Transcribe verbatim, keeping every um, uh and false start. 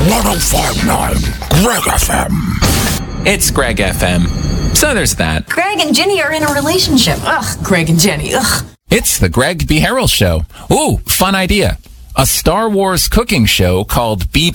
one oh five point nine Greg F M. It's Greg F M. So there's that. Greg and Jenny are in a relationship. Ugh, Greg and Jenny. Ugh. It's the Greg B. Harrell Show. Ooh, fun idea. A Star Wars cooking show called B.